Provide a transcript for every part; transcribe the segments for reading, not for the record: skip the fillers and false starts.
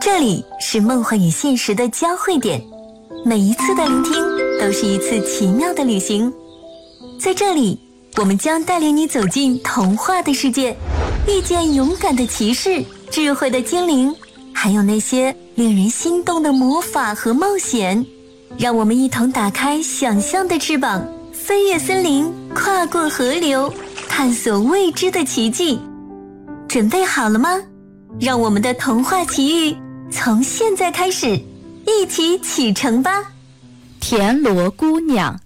这里是梦幻与现实的交汇点，每一次的聆听都是一次奇妙的旅行。在这里，我们将带领你走进童话的世界，遇见勇敢的骑士、智慧的精灵，还有那些令人心动的魔法和冒险。让我们一同打开想象的翅膀，飞越森林，跨过河流，探索未知的奇迹。准备好了吗？让我们的童话奇遇从现在开始，一起启程吧！ 田螺姑娘。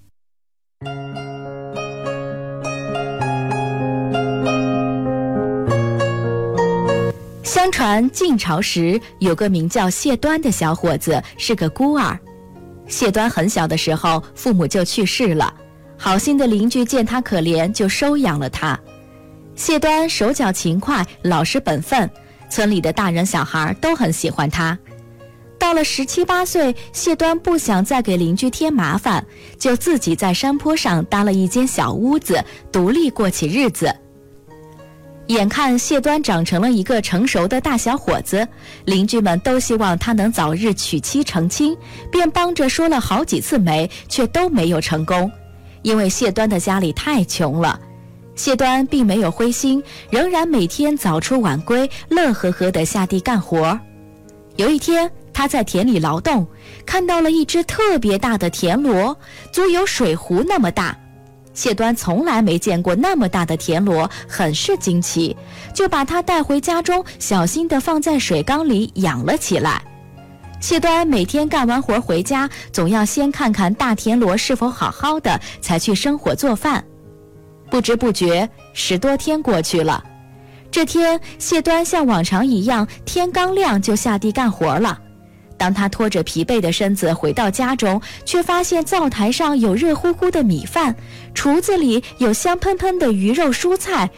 相传晋朝时，有个名叫谢端的小伙子，是个孤儿。谢端很小的时候，父母就去世了，好心的邻居见他可怜，就收养了他。谢端手脚勤快，老实本分，村里的大人小孩都很喜欢他。到了17、18岁，谢端不想再给邻居添麻烦，就自己在山坡上搭了一间小屋子，独立过起日子。眼看谢端长成了一个成熟的大小伙子，邻居们都希望他能早日娶妻成亲，便帮着说了好几次媒，却都没有成功。因为谢端的家里太穷了，谢端并没有灰心，仍然每天早出晚归，乐呵呵地下地干活。有一天，他在田里劳动，看到了一只特别大的田螺，足有水壶那么大。谢端从来没见过那么大的田螺，很是惊奇，就把它带回家中，小心地放在水缸里养了起来。谢端每天干完活回家，总要先看看大田螺是否好好的，才去生火做饭。不知不觉10多天过去了。这天，谢端像往常一样，天刚亮就下地干活了。当他拖着疲惫的身子回到家中，却发现灶台上有热乎乎的米饭，厨子里有香喷喷的鱼肉蔬菜，